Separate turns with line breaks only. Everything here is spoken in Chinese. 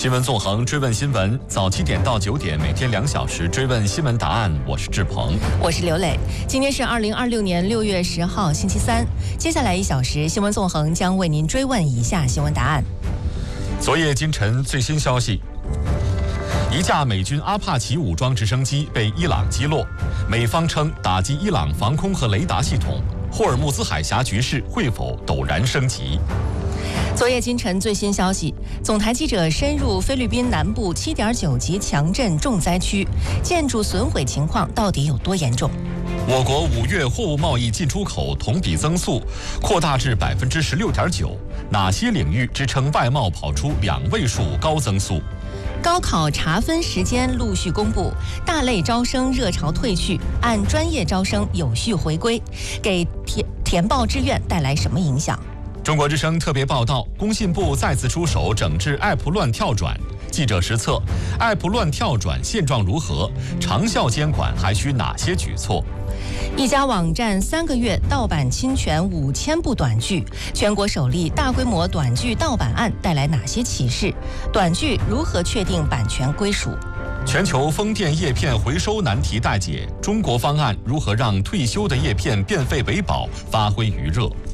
新闻纵横，追问新闻，早7点到9点，每天2小时追问新闻答案。我是志鹏，
我是刘磊。今天是2026年6月10号，星期三。接下来1小时，新闻纵横将为您追问以下新闻答案。
昨夜今晨最新消息：一架美军阿帕奇武装直升机被伊朗击落，美方称打击伊朗防空和雷达系统。霍尔木兹海峡局势会否陡然升级？
昨夜今晨最新消息，总台记者深入菲律宾南部7.9级强震重灾区，建筑损毁情况到底有多严重？
我国5月货物贸易进出口同比增速扩大至16.9%，哪些领域支撑外贸跑出2位数高增速？
高考查分时间陆续公布，大类招生热潮退去，按专业招生有序回归，给填报志愿带来什么影响？
中国之声特别报道，工信部再次出手整治 App 乱跳转。记者实测 ，App 乱跳转现状如何？长效监管还需哪些举措？
一家网站3个月盗版侵权5000部短剧，全国首例大规模短剧盗版案带来哪些启示？短剧如何确定版权归属？
全球风电叶片回收难题待解，中国方案如何让退休的叶片变废为宝发挥余热？